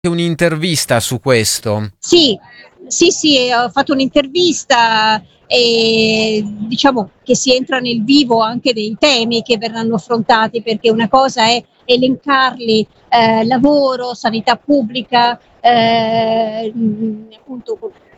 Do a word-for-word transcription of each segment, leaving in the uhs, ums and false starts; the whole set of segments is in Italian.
un'intervista su questo. Sì, sì, sì, ho fatto un'intervista e diciamo che si entra nel vivo anche dei temi che verranno affrontati, perché una cosa è elencarli, eh, lavoro, sanità pubblica, eh, appunto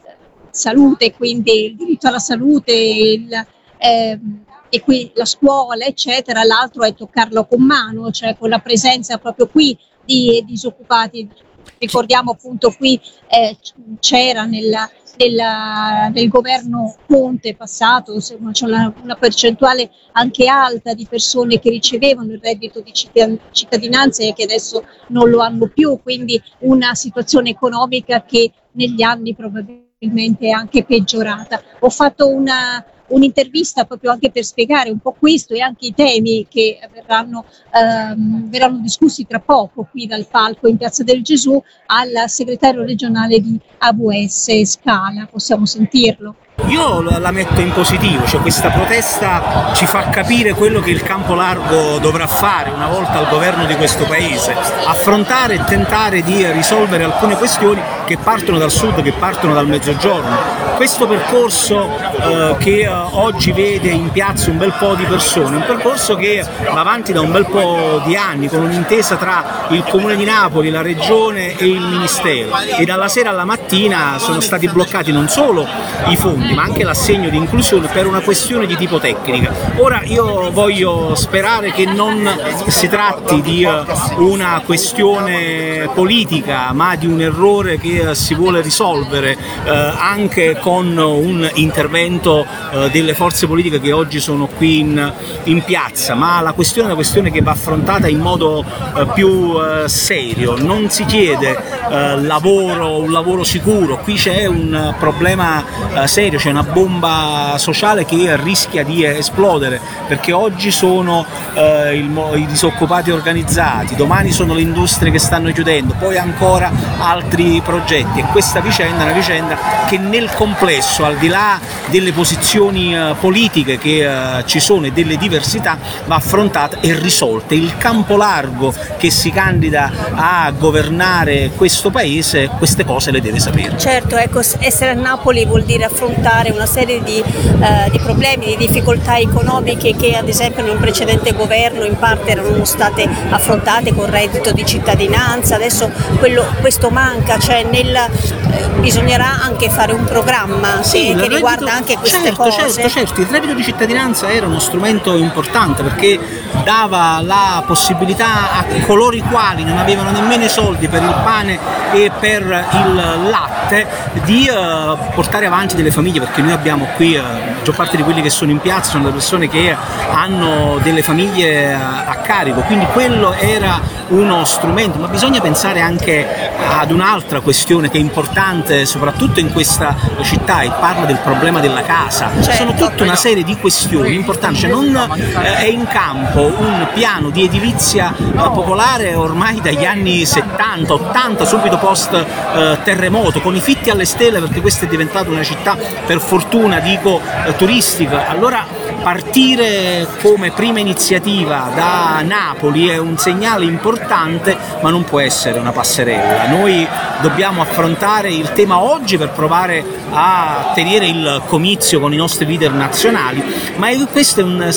salute, quindi il diritto alla salute, il, eh, e qui la scuola, eccetera. L'altro è toccarlo con mano, cioè con la presenza proprio qui di disoccupati. Ricordiamo appunto qui eh, c'era nella, nella, nel governo Conte passato, insomma, c'è una, una percentuale anche alta di persone che ricevevano il reddito di cittadinanza e che adesso non lo hanno più, quindi una situazione economica che negli anni probabilmente è anche peggiorata. Ho fatto una un'intervista proprio anche per spiegare un po' questo e anche i temi che verranno, ehm, verranno discussi tra poco qui dal palco in Piazza del Gesù al segretario regionale di A V S Scala. Possiamo sentirlo? Io la metto in positivo, cioè questa protesta ci fa capire quello che il campo largo dovrà fare una volta al governo di questo paese, affrontare e tentare di risolvere alcune questioni che partono dal sud, che partono dal mezzogiorno. Questo percorso eh, che eh, oggi vede in piazza un bel po' di persone, un percorso che va avanti da un bel po' di anni con un'intesa tra il Comune di Napoli, la Regione e il Ministero, e dalla sera alla mattina sono stati bloccati non solo i fondi ma anche l'assegno di inclusione per una questione di tipo tecnica. Ora io voglio sperare che non si tratti di una questione politica ma di un errore che si vuole risolvere eh, anche con un intervento eh, delle forze politiche che oggi sono qui in, in piazza, ma la questione è una questione che va affrontata in modo eh, più eh, serio. Non si chiede eh, lavoro, un lavoro sicuro, qui c'è un problema eh, serio, c'è una bomba sociale che rischia di esplodere, perché oggi sono eh, il, i disoccupati organizzati, domani sono le industrie che stanno chiudendo, poi ancora altri progetti, e questa vicenda è una vicenda che nel complesso, al di là delle posizioni eh, politiche che eh, ci sono e delle diversità, va affrontata e risolta. Il campo largo che si candida a governare questo paese queste cose le deve sapere. Certo, ecco, essere a Napoli vuol dire affrontare una serie di, eh, di problemi, di difficoltà economiche che ad esempio in un precedente governo in parte erano state affrontate con reddito di cittadinanza. Adesso quello, questo manca, cioè nel, eh, bisognerà anche fare un programma sì, che, che reddito, riguarda anche queste certo, cose. Certo, certo, il reddito di cittadinanza era uno strumento importante perché dava la possibilità a coloro i quali non avevano nemmeno i soldi per il pane e per il latte di uh, portare avanti delle famiglie, perché noi abbiamo qui, uh, la maggior parte di quelli che sono in piazza sono le persone che hanno delle famiglie uh, a carico, quindi quello era uno strumento, ma bisogna pensare anche ad un'altra questione che è importante soprattutto in questa città, e parla del problema della casa. Ci sono tutta una serie di questioni importanti, cioè non eh, è in campo un piano di edilizia eh, popolare ormai dagli anni settanta ottanta, subito post eh, terremoto, con i fitti alle stelle, perché questa è diventata una città, per fortuna dico, eh, turistica. Allora partire come prima iniziativa da Napoli è un segnale importante, ma non può essere una passerella. Noi dobbiamo affrontare il tema oggi per provare a tenere il comizio con i nostri leader nazionali, ma questo è un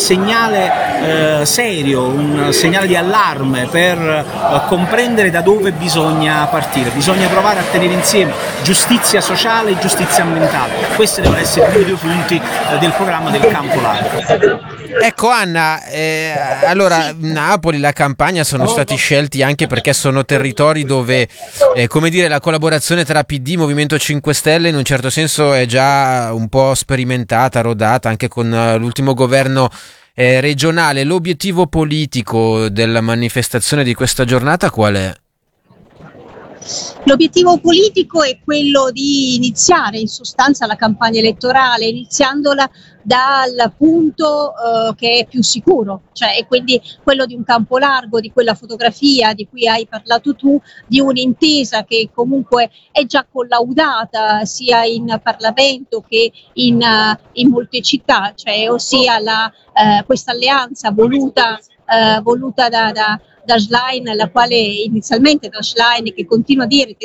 segnale eh, serio, un segnale di allarme per eh, comprendere da dove bisogna partire. Bisogna provare a tenere insieme giustizia sociale e giustizia ambientale. Questi devono essere i primi due punti eh, del programma del campo largo. Ecco Anna, eh, allora Napoli, la Campania sono stati scelti anche perché sono territori dove eh, come dire, la collaborazione tra P D, Movimento cinque Stelle in un certo senso è già un po' sperimentata, rodata anche con uh, l'ultimo governo eh, regionale. L'obiettivo politico della manifestazione di questa giornata qual è? L'obiettivo politico è quello di iniziare in sostanza la campagna elettorale, iniziandola dal punto eh, che è più sicuro, cioè e quindi quello di un campo largo, di quella fotografia di cui hai parlato tu, di un'intesa che comunque è già collaudata sia in Parlamento che in, uh, in molte città, cioè ossia la, uh, questa alleanza voluta, uh, voluta da, da da Schlein, la quale inizialmente da Schlein che continua a dire che